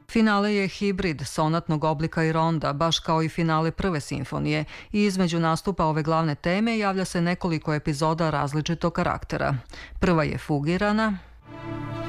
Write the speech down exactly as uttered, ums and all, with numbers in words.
Finale je hibrid sonatnog oblika i ronda, baš kao i finale prve simfonije, i između nastupa ove glavne teme javlja se nekoliko epizoda različitog karaktera. Prva je fugirana,